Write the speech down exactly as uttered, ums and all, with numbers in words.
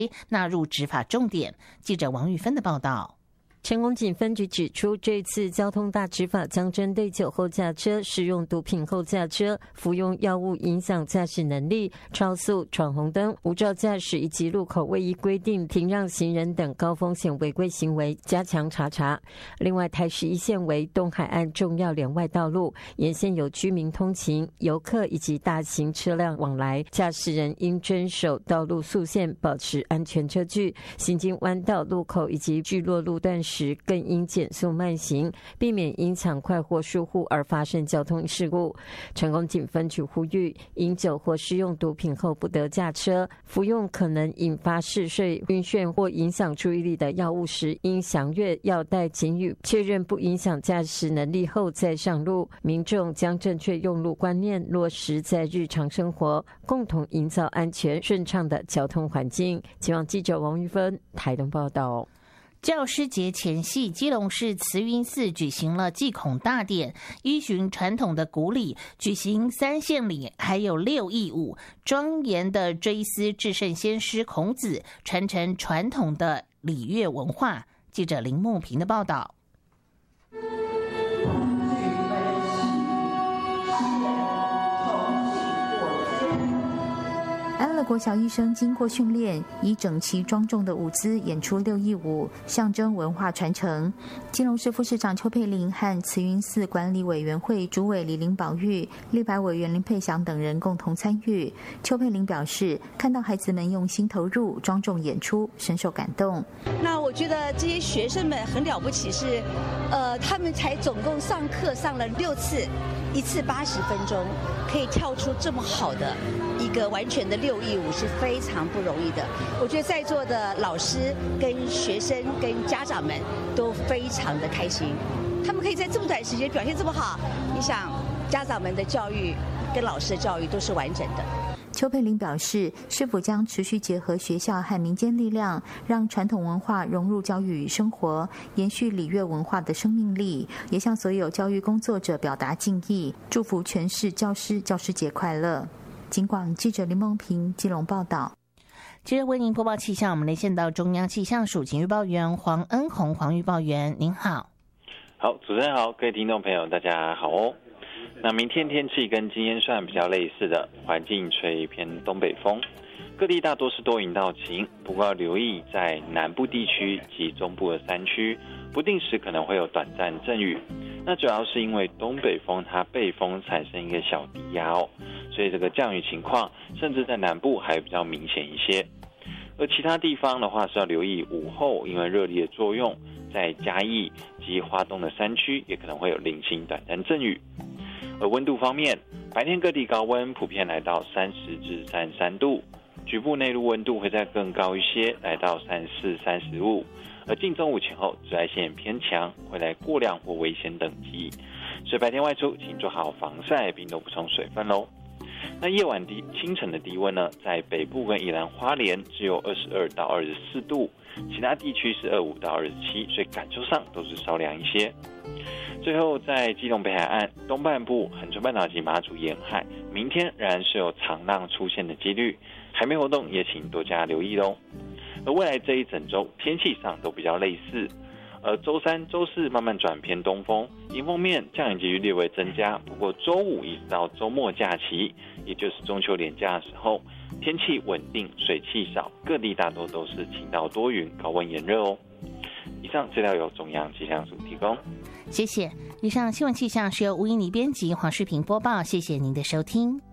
纳入执法重点。记者王玉芬的报道。 成功警分局指出，这次交通大执法将针对酒后驾车、使用毒品后驾车、服用药物影响驾驶能力、超速、闯红灯、无照驾驶以及路口未依规定停让行人等高风险违规行为加强查查。另外，台十一线为东海岸重要连外道路，沿线有居民通勤、游客以及大型车辆往来，驾驶人应遵守道路速限，保持安全车距，行经弯道、路口以及聚落路段时时更应减速慢行，避免因抢快或疏忽而发生交通事故。成功警分局呼吁，饮酒或施用毒品后不得驾车，服用可能引发嗜睡、晕眩或影响注意力的药物时，应详阅药袋警语，确认不影响驾驶能力后再上路。民众将正确用路观念落实在日常生活，共同营造安全顺畅的交通环境。希望记者王玉芬台东报道。 教师节前夕，基隆市慈云寺举行了祭孔大典，依循传统的古礼，举行三献礼，还有六义舞，庄严的追思至圣先师孔子，传承传统的礼乐文化。记者林梦平的报道。 安乐国小医生经过训练，以整齐庄重的舞姿演出六义舞，象征文化传承。基隆市副市长邱佩玲和慈云寺管理委员会主委李林宝玉、立法委员林佩祥等人共同参与。邱佩玲表示，看到孩子们用心投入、庄重演出，深受感动。 那我觉得这些学生们很了不起是，是呃，他们才总共上课上了六次，一次八十分钟，可以跳出这么好的一个完全的六义舞是非常不容易的。我觉得在座的老师跟学生跟家长们都非常的开心，他们可以在这么短时间表现这么好，你想家长们的教育跟老师的教育都是完整的。 邱佩玲表示，是否将持续结合学校和民间力量，让传统文化融入教育与生活，延续礼乐文化的生命力，也向所有教育工作者表达敬意，祝福全市教师教师节快乐。警广记者林梦平基隆报道。 接着为您播报气象，我们连线到中央气象署警预报员黄恩宏，黄预报员您好。 好，主持人好，各位听众朋友大家好哦。那明天天气跟今天算比较类似的，环境吹偏东北风，各地大多是多云到晴，不过要留意在南部地区及中部的山区，不定时可能会有短暂阵雨。那主要是因为东北风它背风产生一个小低压哦，所以这个降雨情况甚至在南部还比较明显一些。而其他地方的话是要留意午后因为热力的作用，在嘉义及花东的山区也可能会有零星短暂阵雨。而温度方面，白天各地高温普遍来到三十至三十三度，局部内陆温度会再更高一些，来到三十四、三十五。而近中午前后紫外线偏强，会来过量或危险等级，所以白天外出请做好防晒，并多补充水分喽。那夜晚低清晨的低温呢，在北部跟宜兰花莲只有二十二到二十四度，其他地区是二十五到二十七，所以感受上都是稍凉一些。最后，在基隆北海岸东半部、恒春半岛及马祖沿海，明天仍然是有长浪出现的几率，海面活动也请多加留意喽。而未来这一整周天气上都比较类似，而周三、周四慢慢转偏东风，迎风面降雨几率略微增加。不过周五一直到周末假期，也就是中秋连假的时候，天气稳定，水汽少，各地大多都是晴到多云，高温炎热哦。以上资料由中央气象署提供。 谢谢。以上新闻气象是由吴依妮编辑，黄世平播报。谢谢您的收听。